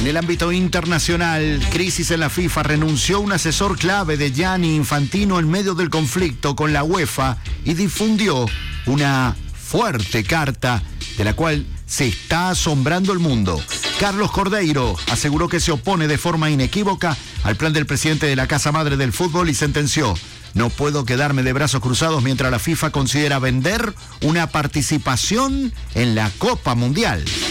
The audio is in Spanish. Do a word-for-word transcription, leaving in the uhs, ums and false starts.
En el ámbito internacional, crisis en la FIFA, renunció un asesor clave de Gianni Infantino en medio del conflicto con la UEFA y difundió una fuerte carta de la cual se está asombrando el mundo. Carlos Cordeiro aseguró que se opone de forma inequívoca al plan del presidente de la Casa Madre del Fútbol y sentenció: no puedo quedarme de brazos cruzados mientras la FIFA considera vender una participación en la Copa Mundial.